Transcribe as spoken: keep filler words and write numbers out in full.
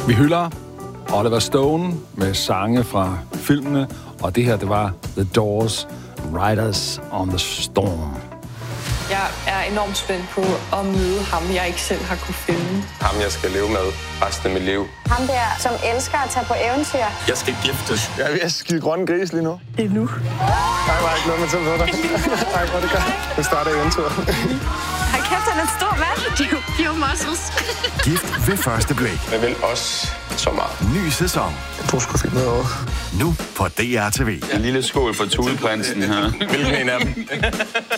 Vi hylder Oliver Stone med sange fra filmene, og det her, det var The Doors, Riders on the Storm. Jeg er enormt spændt på at møde ham, jeg ikke selv har kunne finde. Ham, jeg skal leve med resten af mit liv. Ham der, som elsker at tage på eventyr. Jeg skal giftes. Jeg er ved at skide grønne gris lige nu. Endnu. Nej, var ikke noget med til på dig. Nej, hvor det gør. Nu starter eventyret. Har kæft, han er stor, hvad? Few muscles. Gift ved første blik. Jeg vil også så meget. Ny sæson. Jeg tror sgu fint noget over. Nu på D R T V. En lille skål for Thuleprinsen her. Hvilken en af dem?